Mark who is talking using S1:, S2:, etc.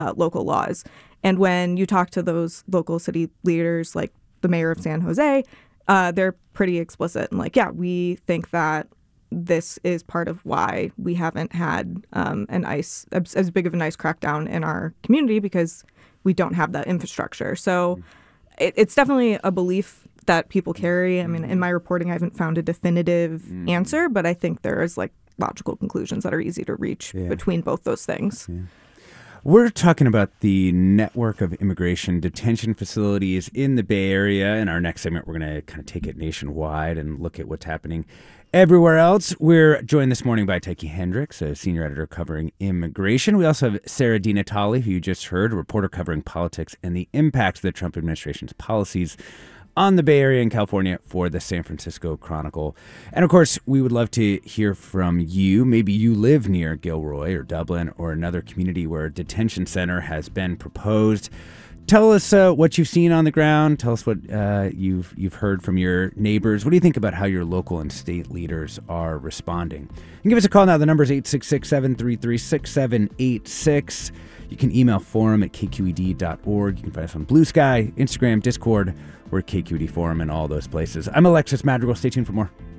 S1: local laws. And when you talk to those local city leaders, like the mayor of San Jose, they're pretty explicit and like, yeah, we think that this is part of why we haven't had as big of an ICE crackdown in our community, because we don't have that infrastructure. So it's definitely a belief that people carry. I mean, in my reporting, I haven't found a definitive answer, but I think there is like logical conclusions that are easy to reach between both those things.
S2: Yeah. We're talking about the network of immigration detention facilities in the Bay Area. In our next segment, we're going to kind of take it nationwide and look at what's happening everywhere else. We're joined this morning by Tyche Hendricks, a senior editor covering immigration. We also have Sarah DiNatale, who you just heard, a reporter covering politics and the impacts of the Trump administration's policies on the Bay Area and California for the San Francisco Chronicle. And of course, we would love to hear from you. Maybe you live near Gilroy or Dublin or another community where a detention center has been proposed. Tell us what you've seen on the ground. Tell us what you've heard from your neighbors. What do you think about how your local and state leaders are responding? And give us a call now. The number is 866-733-6786. You can email forum@kqed.org. You can find us on Blue Sky, Instagram, Discord, or KQED Forum, and all those places. I'm Alexis Madrigal. Stay tuned for more.